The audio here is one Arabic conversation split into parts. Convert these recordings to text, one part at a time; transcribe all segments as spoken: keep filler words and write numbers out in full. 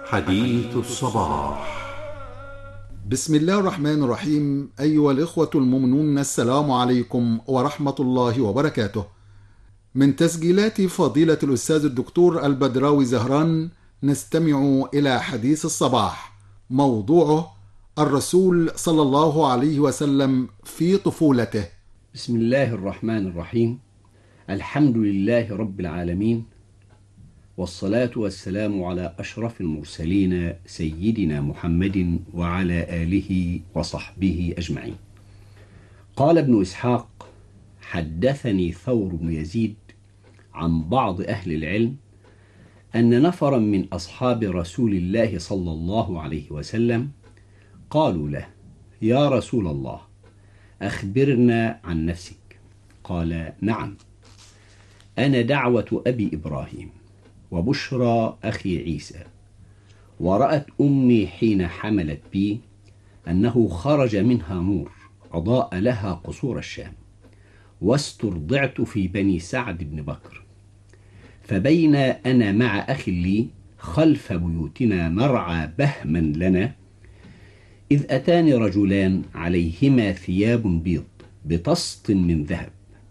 حديث الصباح. بسم الله الرحمن الرحيم. أيها الإخوة المؤمنون، السلام عليكم ورحمة الله وبركاته. من تسجيلات فضيلة الأستاذ الدكتور البدراوي زهران نستمع إلى حديث الصباح، موضوعه الرسول صلى الله عليه وسلم في طفولته. بسم الله الرحمن الرحيم. الحمد لله رب العالمين، والصلاة والسلام على أشرف المرسلين سيدنا محمد وعلى آله وصحبه أجمعين. قال ابن إسحاق: حدثني ثور بن يزيد عن بعض أهل العلم أن نفرا من أصحاب رسول الله صلى الله عليه وسلم قالوا له: يا رسول الله، أخبرنا عن نفسك. قال: نعم، أنا دعوة أبي إبراهيم وبشرى أخي عيسى. ورأت أمي حين حملت بي أنه خرج منها نور أضاء لها قصور الشام، واسترضعت في بني سعد بن بكر، فبين أنا مع أخي لي خلف بيوتنا نرعى بهما لنا، إذ أتاني رجلان عليهما ثياب بيض بطست من ذهب،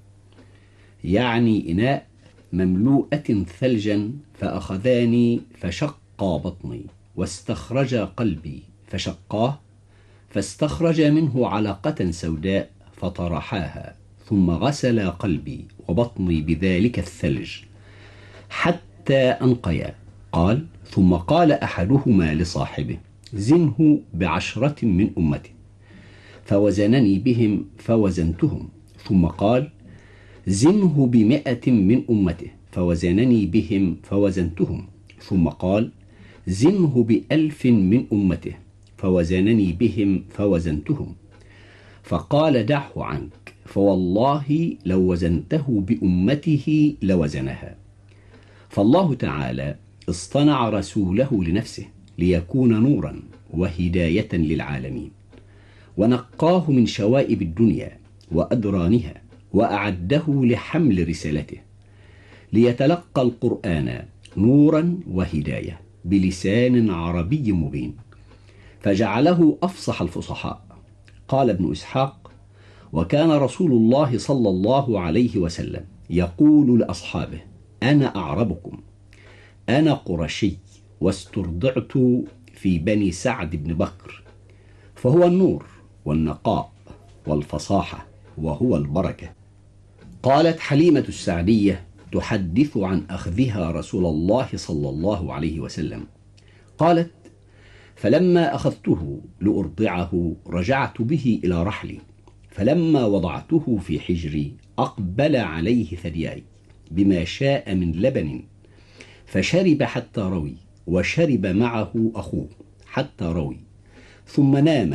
يعني إناء مملوءة ثلجا، فأخذاني فشقا بطني واستخرجا قلبي فشقاه، فاستخرج منه علقة سوداء فطرحاها، ثم غسلا قلبي وبطني بذلك الثلج حتى أنقيا. قال: ثم قال أحدهما لصاحبه: زنه بعشرة من أمته، فوزنني بهم فوزنتهم. ثم قال: زنه بمئة من أمته، فوزنني بهم فوزنتهم. ثم قال: زنه بألف من أمته، فوزنني بهم فوزنتهم. فقال: دعه عنك، فوالله لو وزنته بأمته لوزنها. فالله تعالى اصطنع رسوله لنفسه ليكون نورا وهداية للعالمين، ونقاه من شوائب الدنيا وأدرانها، وأعده لحمل رسالته، ليتلقى القرآن نورا وهداية بلسان عربي مبين، فجعله أفصح الفصحاء. قال ابن إسحاق: وكان رسول الله صلى الله عليه وسلم يقول لأصحابه: أنا أعربكم، أنا قرشي، واسترضعت في بني سعد بن بكر، فهو النور والنقاء والفصاحة، وهو البركة. قالت حليمة السعدية تحدث عن أخذها رسول الله صلى الله عليه وسلم، قالت: فلما أخذته لأرضعه رجعت به إلى رحلي، فلما وضعته في حجري أقبل عليه ثدياي بما شاء من لبن، فشرب حتى روي، وشرب معه أخوه حتى روي، ثم نام